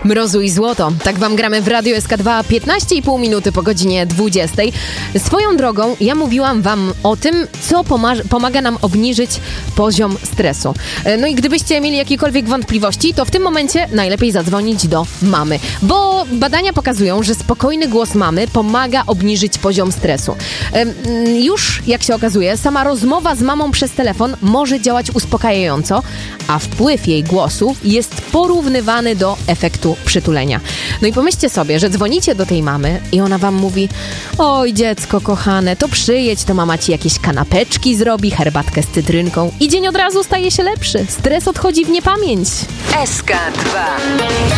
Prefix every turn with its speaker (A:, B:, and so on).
A: Mrozu i złoto. Tak wam gramy w Radiu SK2 15,5 minuty po godzinie 20. Swoją drogą ja mówiłam wam o tym, co pomaga nam obniżyć poziom stresu. No i gdybyście mieli jakiekolwiek wątpliwości, to w tym momencie najlepiej zadzwonić do mamy. Bo badania pokazują, że spokojny głos mamy pomaga obniżyć poziom stresu. Już, jak się okazuje, sama rozmowa z mamą przez telefon może działać uspokajająco, a wpływ jej głosu jest porównywany do efektu przytulenia. No i pomyślcie sobie, że dzwonicie do tej mamy i ona wam mówi: oj dziecko kochane, to przyjedź, to mama ci jakieś kanapeczki zrobi, herbatkę z cytrynką i dzień od razu staje się lepszy. Stres odchodzi w niepamięć.
B: SK2